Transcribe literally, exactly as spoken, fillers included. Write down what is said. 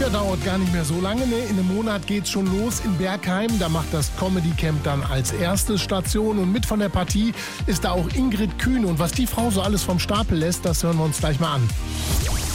Winter dauert gar nicht mehr so lange, ne? In einem Monat geht's schon los in Bergheim. Da macht das Comedy Camp dann als erste Station. Und mit von der Partie ist da auch Ingrid Kühn. Und was die Frau so alles vom Stapel lässt, das hören wir uns gleich mal an.